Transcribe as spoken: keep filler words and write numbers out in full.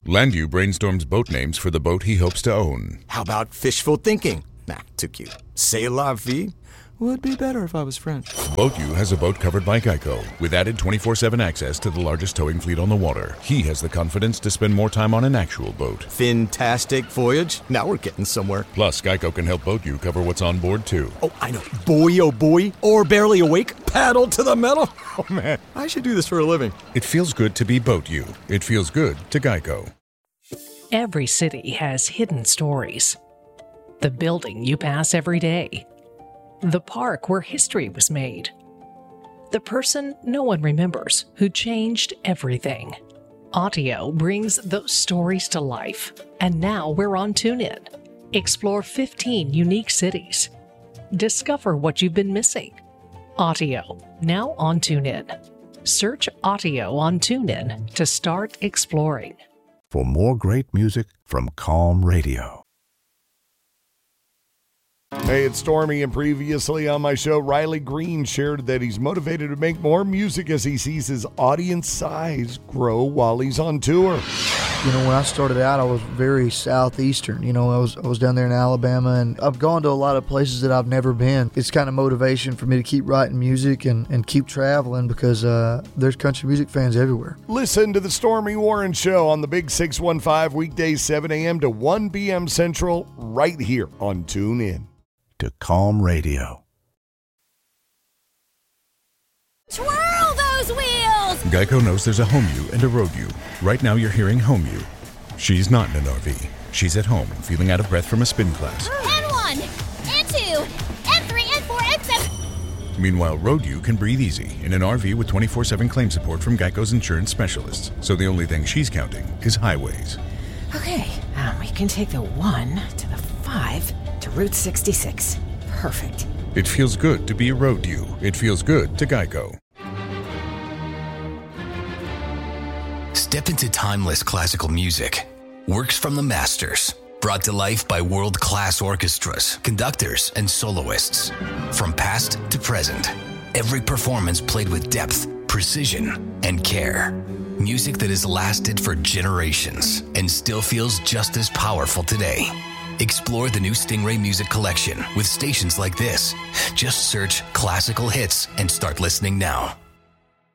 Landu brainstorms boat names for the boat he hopes to own. How about fishful thinking? Nah, too cute. C'est la vie? Would be better if I was French. BoatU has a boat covered by Geico, with added twenty-four seven access to the largest towing fleet on the water. He has the confidence to spend more time on an actual boat. Fantastic voyage. Now we're getting somewhere. Plus, Geico can help BoatU cover what's on board, too. Oh, I know. Boy, oh boy. Or barely awake. Paddle to the metal. Oh, man. I should do this for a living. It feels good to be BoatU. It feels good to Geico. Every city has hidden stories. The building you pass every day. The park where history was made. The person no one remembers who changed everything. Audio brings those stories to life, and now we're on TuneIn. Explore fifteen unique cities. Discover what you've been missing. Audio, now on TuneIn. Search Audio on TuneIn to start exploring. For more great music from Calm Radio. Hey, it's Stormy, and previously on my show, Riley Green shared that he's motivated to make more music as he sees his audience size grow while he's on tour. You know, when I started out, I was very southeastern. You know, I was I was down there in Alabama, and I've gone to a lot of places that I've never been. It's kind of motivation for me to keep writing music and, and keep traveling because uh, there's country music fans everywhere. Listen to the Stormy Warren Show on the Big six one five, weekdays seven a.m. to one p.m. Central, right here on TuneIn. To Calm Radio. Twirl those wheels! Geico knows there's a home you and a road you. Right now you're hearing home you. She's not in an R V. She's at home, feeling out of breath from a spin class. N one, N two, N three, N four, N seven. Meanwhile, road you can breathe easy in an R V with twenty-four seven claim support from Geico's insurance specialists. So the only thing she's counting is highways. Okay, um, we can take the one to the five to Route sixty-six. Perfect. It feels good to be a road you. It feels good to Geico. Step into timeless classical music. Works from the masters. Brought to life by world-class orchestras, conductors, and soloists. From past to present. Every performance played with depth, precision, and care. Music that has lasted for generations and still feels just as powerful today. Explore the new Stingray Music Collection with stations like this. Just search classical hits and start listening now.